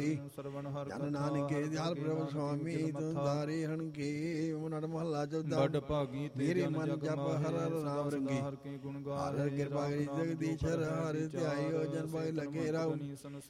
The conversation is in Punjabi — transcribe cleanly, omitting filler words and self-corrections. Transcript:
ਜਨ ਨਾਨਕੇ ਦਿਆਲ ਪ੍ਰਭ ਸੁਆਮੀ ਤੁਮ ਤਾਰੇ ਹਣ ਕੇ। ਨੜ ਮਹੱਲਾ ਚੌਥਾ। ਬੜ ਭਾਗੀ ਮੇਰੇ ਮਨ ਜਪ ਹਰ ਹਰ ਨਾਮ ਰੰਗੇ। ਹਰ ਕਿਰਪਾ ਕਰੀ ਜਗਦੀਸ਼ਰ ਹਰਿ ਧਿਆਇਓ ਜਨ ਭਾਗ ਲਗੇ ਰਾਉ।